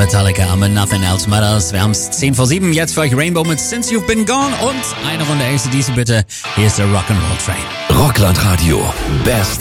Metallica mit Nothing Else Matters. Wir haben es 7:10, jetzt für euch Rainbow mit Since You've Been Gone und eine Runde AC/DC bitte. Hier ist der Rock'n'Roll Train. Rockland Radio, Best